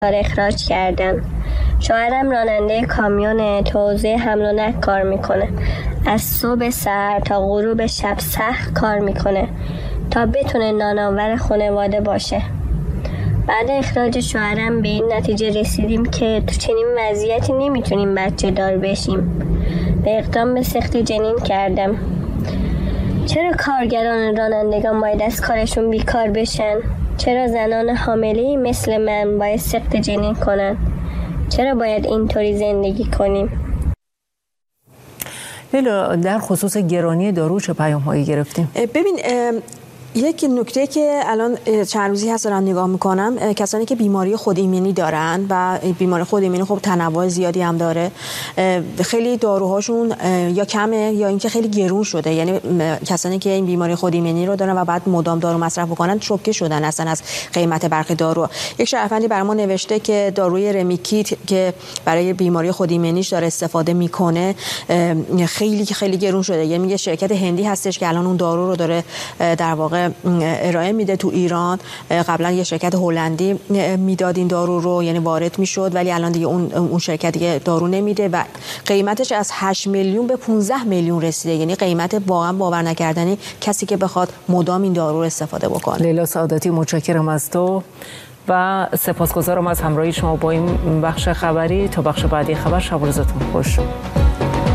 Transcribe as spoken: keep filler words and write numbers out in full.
کار اخراج کردن. شوهرم راننده کامیون تو حوزه حمل و نقل کار میکنه. از صبح سحر تا غروب شب سخت کار میکنه تا بتونه نانآور خانواده باشه. بعد اخراج شوهرم به این نتیجه رسیدیم که تو چنین وضعیتی نمیتونیم بچه دار بشیم. به اقدام به سخت جنین کردم. چرا کارگران رانندگان باید از کارشون بیکار بشن؟ چرا زنان حامله‌ای مثل من باید سخت جنین کنن؟ چرا باید اینطوری زندگی کنیم؟ لیلا، در خصوص گرانی دارو چه پیام‌هایی گرفتیم؟ ببین، یک نکته که الان چند روزی هست دارم نگاه میکنم، کسانی که بیماری خود ایمنی دارن و بیماری خود ایمنی خب تنوع زیادی هم داره، خیلی داروهاشون یا کمه یا اینکه خیلی گرون شده. یعنی کسانی که این بیماری خود ایمنی رو دارن و بعد مدام دارو مصرف بکنن شوکه شدن اصلا از قیمت برخی دارو. یک شهروندی برای ما نوشته که داروی رمیکیت که برای بیماری خود ایمنیش داره استفاده میکنه خیلی خیلی گرون شده. یعنی میگه شرکت هندی هستش که الان اون دارو رو داره در واقع ارائه میده تو ایران. قبلا یه شرکت هلندی میداد این دارو رو، یعنی وارد میشد، ولی الان دیگه اون اون شرکت دیگه دارو نمیده و قیمتش از هشت میلیون به پانزده میلیون رسیده. یعنی قیمت واقعا باور نکردنی کسی که بخواد مدام این دارو رو استفاده بکنه. لیلا سعادتی، متشکرم از تو و سپاسگزارم از همراهی شما با این بخش خبری. تا بخش بعدی خبر، شب و روزتون خوش.